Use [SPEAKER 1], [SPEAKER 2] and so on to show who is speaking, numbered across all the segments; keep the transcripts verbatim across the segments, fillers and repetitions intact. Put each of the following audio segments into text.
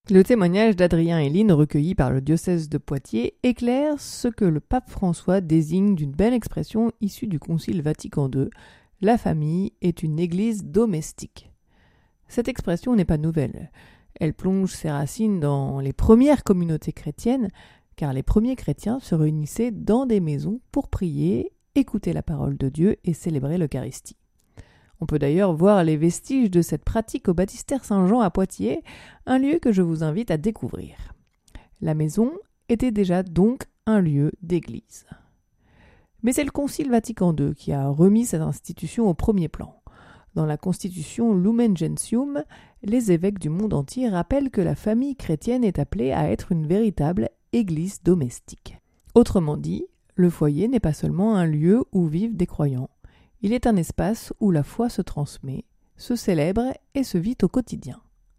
[SPEAKER 1] Le témoignage d'Adrien Héline recueilli par le diocèse de Poitiers éclaire ce que le pape François désigne d'une belle expression issue du Concile Vatican deux. La famille est une église domestique. Cette expression n'est pas nouvelle. Elle plonge ses racines dans les premières communautés chrétiennes, car les premiers chrétiens se réunissaient dans des maisons pour prier, écouter la parole de Dieu et célébrer l'Eucharistie. On peut d'ailleurs voir les vestiges de cette pratique au baptistère Saint-Jean à Poitiers, un lieu que je vous invite à découvrir. La maison était déjà donc un lieu d'église. Mais c'est le Concile Vatican deux qui a remis cette institution au premier plan. Dans la constitution Lumen Gentium, les évêques du monde entier rappellent que la famille chrétienne est appelée à être une véritable église domestique. Autrement dit, le foyer n'est pas seulement un lieu où vivent des croyants. Il est un espace où la foi se transmet, se célèbre et se vit au quotidien.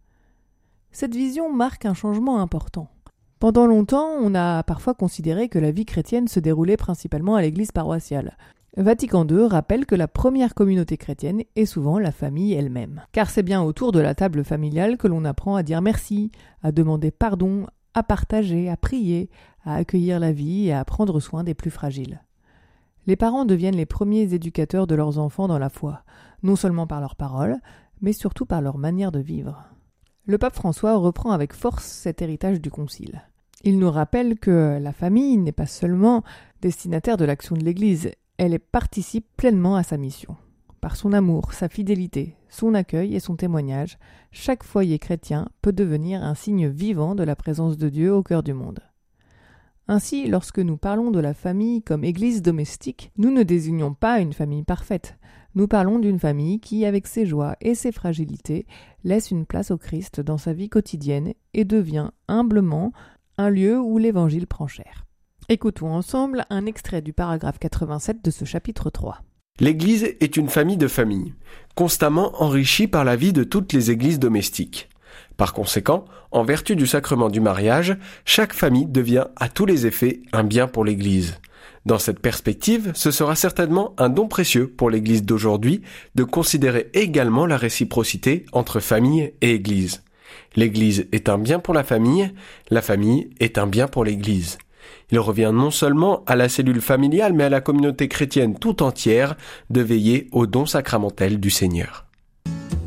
[SPEAKER 1] Cette vision marque un changement important. Pendant longtemps, on a parfois considéré que la vie chrétienne se déroulait principalement à l'église paroissiale. Vatican deux rappelle que la première communauté chrétienne est souvent la famille elle-même. Car c'est bien autour de la table familiale que l'on apprend à dire merci, à demander pardon, à partager, à prier, à accueillir la vie et à prendre soin des plus fragiles. Les parents deviennent les premiers éducateurs de leurs enfants dans la foi, non seulement par leurs paroles, mais surtout par leur manière de vivre. Le pape François reprend avec force cet héritage du Concile. Il nous rappelle que la famille n'est pas seulement destinataire de l'action de l'Église, elle participe pleinement à sa mission. Par son amour, sa fidélité, son accueil et son témoignage, chaque foyer chrétien peut devenir un signe vivant de la présence de Dieu au cœur du monde. Ainsi, lorsque nous parlons de la famille comme église domestique, nous ne désignons pas une famille parfaite. Nous parlons d'une famille qui, avec ses joies et ses fragilités, laisse une place au Christ dans sa vie quotidienne et devient humblement un lieu où l'Évangile prend chair. Écoutons ensemble un extrait du paragraphe quatre-vingt-sept de ce chapitre trois.
[SPEAKER 2] L'Église est une famille de familles, constamment enrichie par la vie de toutes les églises domestiques. Par conséquent, en vertu du sacrement du mariage, chaque famille devient à tous les effets un bien pour l'Église. Dans cette perspective, ce sera certainement un don précieux pour l'Église d'aujourd'hui de considérer également la réciprocité entre famille et Église. L'Église est un bien pour la famille, la famille est un bien pour l'Église. Il revient non seulement à la cellule familiale, mais à la communauté chrétienne tout entière de veiller au don sacramentel du Seigneur.